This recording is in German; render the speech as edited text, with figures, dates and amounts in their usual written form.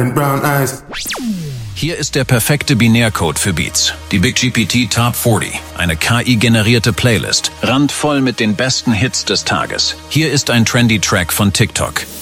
and brown eyes. Hier ist der perfekte Binärcode für Beats. Die Big GPT Top 40, eine KI-generierte Playlist, randvoll mit den besten Hits des Tages. Hier ist ein trendy Track von TikTok.